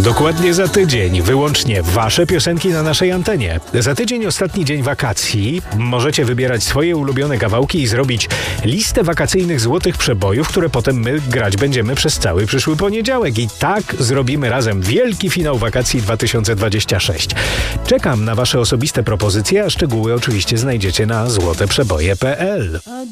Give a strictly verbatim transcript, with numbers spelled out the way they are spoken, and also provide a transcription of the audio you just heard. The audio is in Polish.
Dokładnie za tydzień. Wyłącznie wasze piosenki na naszej antenie. Za tydzień ostatni dzień wakacji. Możecie wybierać swoje ulubione kawałki i zrobić listę wakacyjnych złotych przebojów, które potem my grać będziemy przez cały przyszły poniedziałek. I tak zrobimy razem wielki finał wakacji dwa tysiące dwudziesty szósty. Czekam na wasze osobiste propozycje, a szczegóły oczywiście znajdziecie na złoteprzeboje kropka pe el.